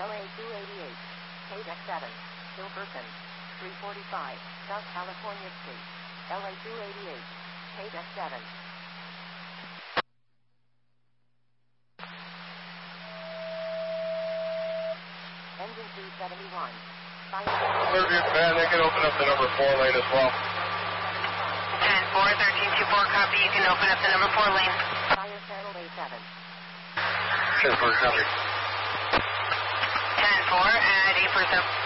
LA 288, KDEX 7, Hilberton, 345, South California Street, LA 288, KDEX 7. Engine 271. Clearview's bad, they can open up the number 4 lane as well. 10-4, 1324, copy, you can open up the number 4 lane. Fire channel A7. 10-4, copy. 10-4, add 8%.